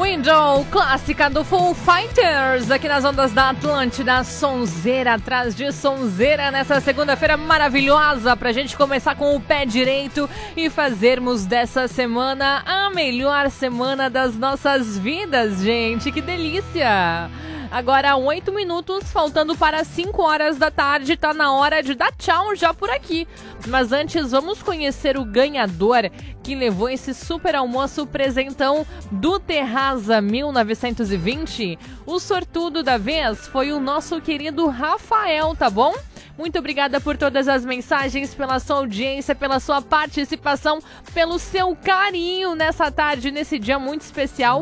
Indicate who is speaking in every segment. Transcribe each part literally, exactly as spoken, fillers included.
Speaker 1: Window, clássica do Foo Fighters, aqui nas ondas da Atlântida. Sonzeira atrás de sonzeira nessa segunda-feira maravilhosa, pra gente começar com o pé direito e fazermos dessa semana a melhor semana das nossas vidas, gente. Que delícia! Agora, oito minutos, faltando para cinco horas da tarde, tá na hora de dar tchau já por aqui. Mas antes, vamos conhecer o ganhador que levou esse super almoço presentão do Terraza mil novecentos e vinte. O sortudo da vez foi o nosso querido Rafael, tá bom? Muito obrigada por todas as mensagens, pela sua audiência, pela sua participação, pelo seu carinho nessa tarde, nesse dia muito especial.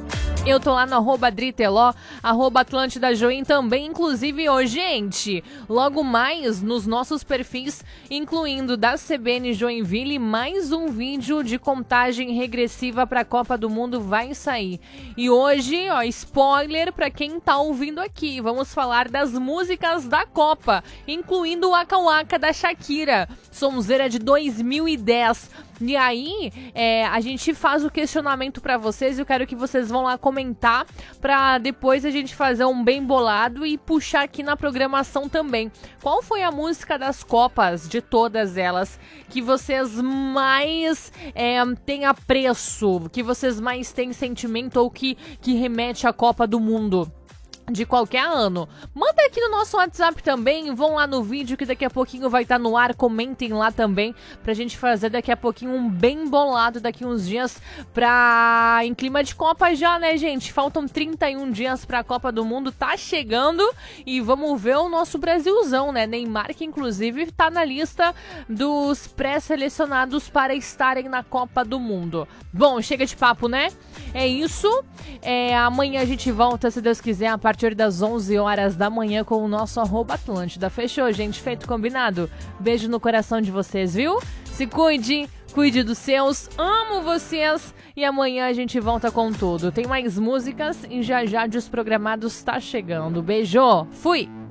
Speaker 1: Eu tô lá no arroba Driteló, arroba Atlântida Join também, inclusive hoje, gente, logo mais nos nossos perfis, incluindo da C B N Joinville, mais um vídeo de contagem regressiva pra Copa do Mundo vai sair. E hoje, ó, spoiler pra quem tá ouvindo aqui, vamos falar das músicas da Copa, incluindo o Waka Waka da Shakira, sonzeira de dois mil e dez. E aí, é, a gente faz o questionamento pra vocês e eu quero que vocês vão lá comentar pra depois a gente fazer um bem bolado e puxar aqui na programação também. Qual foi a música das Copas, de todas elas, que vocês mais é, têm apreço, que vocês mais têm sentimento ou que, que remete à Copa do Mundo? De qualquer ano. Manda aqui no nosso WhatsApp também, vão lá no vídeo que daqui a pouquinho vai estar no ar, comentem lá também, pra gente fazer daqui a pouquinho um bem bolado daqui uns dias pra... em clima de Copa já, né, gente? Faltam trinta e um dias pra Copa do Mundo, tá chegando e vamos ver o nosso Brasilzão, né? Neymar, que inclusive tá na lista dos pré-selecionados para estarem na Copa do Mundo. Bom, chega de papo, né? É isso, é, amanhã a gente volta, se Deus quiser, a partir das onze horas da manhã com o nosso arroba Atlântida. Fechou, gente? Feito, combinado? Beijo no coração de vocês, viu? Se cuide, cuide dos seus, amo vocês e amanhã a gente volta com tudo. Tem mais músicas e já já Desprogramados tá chegando. Beijo, fui!